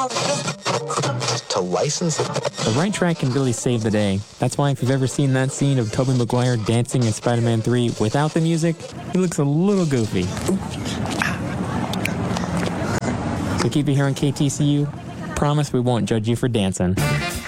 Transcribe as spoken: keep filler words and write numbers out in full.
To license it. The right track can really save the day. That's why if you've ever seen that scene of Tobey Maguire dancing in Spider-Man three without the music, he looks a little goofy. So keep it here on K T C U. Promise we won't judge you for dancing.